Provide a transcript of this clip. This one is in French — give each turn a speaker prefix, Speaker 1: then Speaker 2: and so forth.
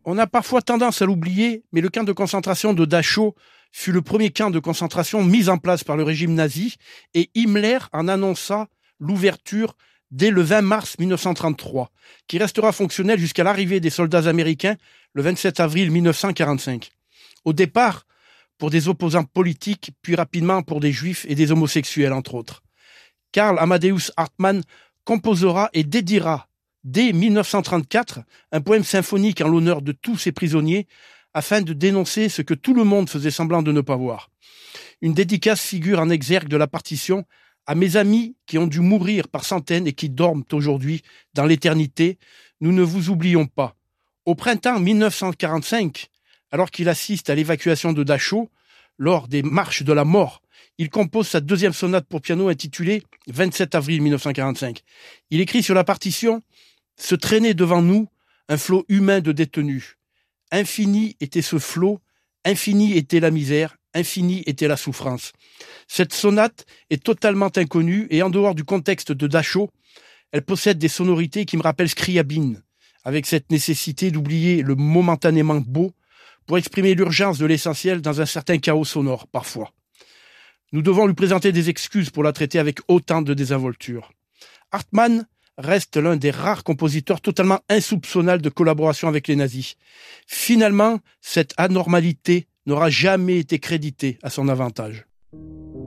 Speaker 1: On a parfois tendance à l'oublier, mais le camp de concentration de Dachau fut le premier camp de concentration mis en place par le régime nazi et Himmler en annonça l'ouverture dès le 20 mars 1933, qui restera fonctionnel jusqu'à l'arrivée des soldats américains le 27 avril 1945. Au départ, pour des opposants politiques, puis rapidement pour des juifs et des homosexuels, entre autres. Karl Amadeus Hartmann composera et dédiera dès 1934 un poème symphonique en l'honneur de tous ces prisonniers afin de dénoncer ce que tout le monde faisait semblant de ne pas voir. Une dédicace figure en exergue de la partition à mes amis qui ont dû mourir par centaines et qui dorment aujourd'hui dans l'éternité. Nous ne vous oublions pas. Au printemps 1945, alors qu'il assiste à l'évacuation de Dachau, lors des marches de la mort, il compose sa deuxième sonate pour piano intitulée 27 avril 1945. Il écrit sur la partition « Se traînait devant nous un flot humain de détenus. Infini était ce flot, infinie était la misère, infinie était la souffrance. » Cette sonate est totalement inconnue et en dehors du contexte de Dachau, elle possède des sonorités qui me rappellent Scriabine, avec cette nécessité d'oublier le momentanément beau pour exprimer l'urgence de l'essentiel dans un certain chaos sonore, parfois. Nous devons lui présenter des excuses pour la traiter avec autant de désinvolture. Hartmann reste l'un des rares compositeurs totalement insoupçonnables de collaboration avec les nazis. Finalement, cette anormalité n'aura jamais été créditée à son avantage.